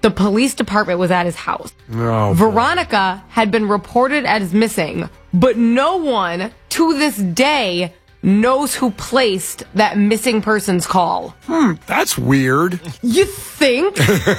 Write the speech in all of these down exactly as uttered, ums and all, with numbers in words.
The police department was at his house. Oh, Veronica had been reported as missing, but no one to this day knows who placed that missing persons call. Hmm, that's weird. You think?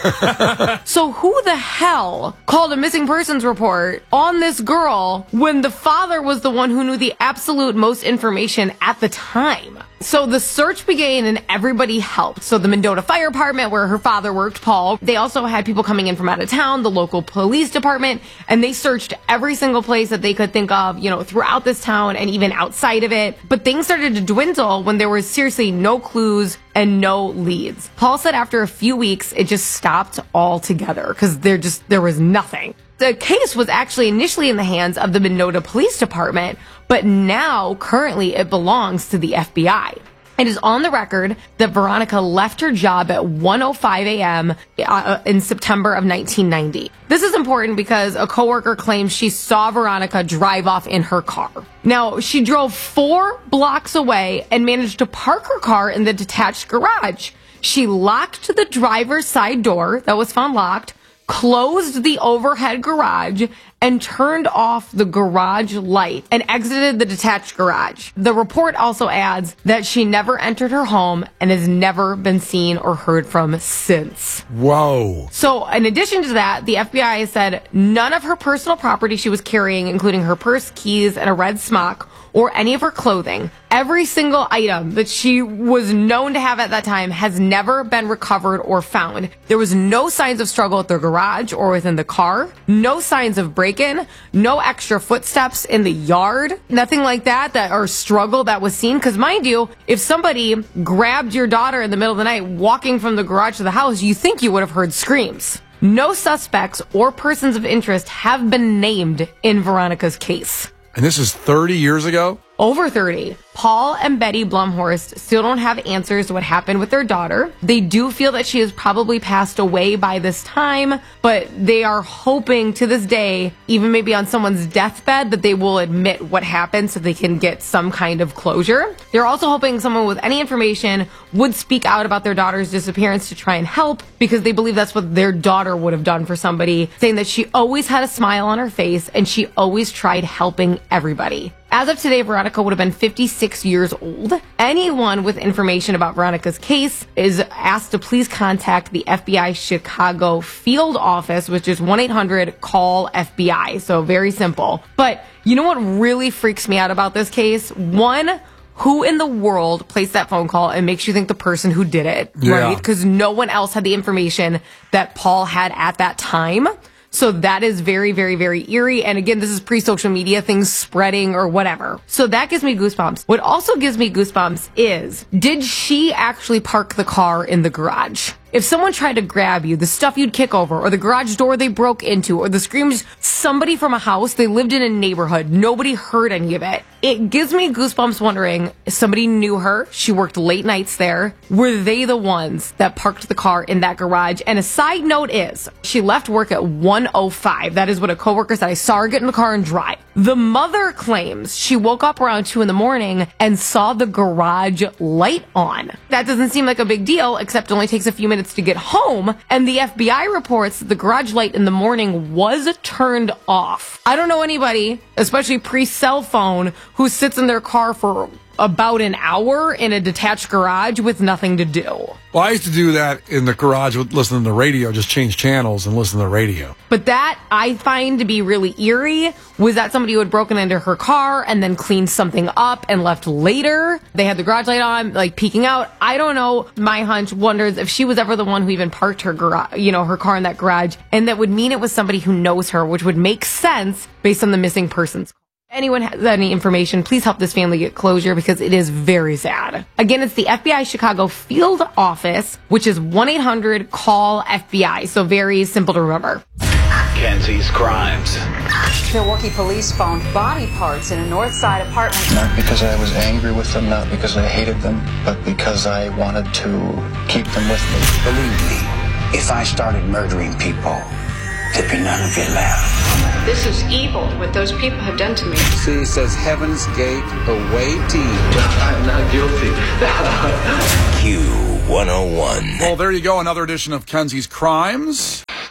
So who the hell called a missing persons report on this girl when the father was the one who knew the absolute most information at the time? So the search began and everybody helped. So the Mendota Fire Department, where her father worked, Paul, they also had people coming in from out of town, the local police department, and they searched every single place that they could think of, you know, throughout this town and even outside of it. But things started to dwindle when there was seriously no clues and no leads. Paul said after a few weeks, it just stopped altogether because there just, there was nothing. The case was actually initially in the hands of the Mendota Police Department, but now, currently, it belongs to the F B I. It is on the record that Veronica left her job at one oh five a.m. Uh, in September of nineteen ninety. This is important because a coworker claims she saw Veronica drive off in her car. Now, she drove four blocks away and managed to park her car in the detached garage. She locked the driver's side door that was found locked, closed the overhead garage, and turned off the garage light and exited the detached garage. The report also adds that she never entered her home and has never been seen or heard from since. Whoa. So in addition to that, the F B I has said none of her personal property she was carrying, including her purse, keys, and a red smock, or any of her clothing, every single item that she was known to have at that time has never been recovered or found. There was no signs of struggle at the garage or within the car, no signs of break-in, no extra footsteps in the yard, nothing like that, that or struggle that was seen. Because mind you, if somebody grabbed your daughter in the middle of the night walking from the garage to the house, you think you would have heard screams. No suspects or persons of interest have been named in Veronica's case. And this is thirty years ago? Over thirty. Paul and Betty Blumhorst still don't have answers to what happened with their daughter. They do feel that she has probably passed away by this time, but they are hoping to this day, even maybe on someone's deathbed, that they will admit what happened so they can get some kind of closure. They're also hoping someone with any information would speak out about their daughter's disappearance to try and help, because they believe that's what their daughter would have done for somebody, saying that she always had a smile on her face and she always tried helping everybody. As of today, Veronica would have been fifty-six years old. Anyone with information about Veronica's case is asked to please contact the F B I Chicago field office, which is one eight hundred call F B I. So very simple. But you know what really freaks me out about this case? One, who in the world placed that phone call and makes you think the person who did it, yeah. right? Because no one else had the information that Paul had at that time. So that is very, very, very eerie. And again, this is pre-social media, things spreading or whatever. So that gives me goosebumps. What also gives me goosebumps is, did she actually park the car in the garage? If someone tried to grab you, the stuff you'd kick over, or the garage door they broke into, or the screams, somebody from a house, they lived in a neighborhood, nobody heard any of it. It gives me goosebumps wondering, if somebody knew her, she worked late nights there, were they the ones that parked the car in that garage? And a side note is, she left work at one oh five. That is what a coworker said. I saw her get in the car and drive. The mother claims she woke up around two in the morning and saw the garage light on. That doesn't seem like a big deal, except it only takes a few minutes to get home, and the F B I reports that the garage light in the morning was turned off. I don't know anybody, especially pre-cell phone, who sits in their car for about an hour in a detached garage with nothing to do. Well, I used to do that in the garage with listening to the radio, just change channels and listen to the radio. But that I find to be really eerie. Was that somebody who had broken into her car and then cleaned something up and left later? They had the garage light on, like peeking out. I don't know. My hunch wonders if she was ever the one who even parked her garage, you know, her car in that garage. And that would mean it was somebody who knows her, which would make sense based on the missing persons. Anyone has any information, please help this family get closure, because it is very sad. Again, it's the F B I Chicago field office, which is one eight hundred call F B I. So very simple to remember. Kenzie's Crimes. Milwaukee police found body parts in a north side apartment. Not because I was angry with them, not because I hated them, but because I wanted to keep them with me. Believe me, if I started murdering people, there'd be none of you left. This is evil, what those people have done to me. See, it says Heaven's Gate awaiting. I'm not guilty. Q one oh one. Well, there you go, another edition of Kenzie's Crimes.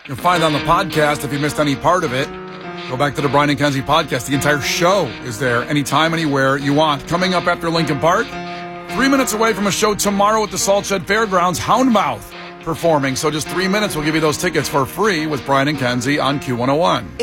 You can find it on the podcast if you missed any part of it. Go back to the Brian and Kenzie podcast. The entire show is there anytime, anywhere you want. Coming up after Lincoln Park, three minutes away from a show tomorrow at the Salt Shed Fairgrounds, Houndmouth performing. So just three minutes, we'll give you those tickets for free with Brian and Kenzie on Q one oh one.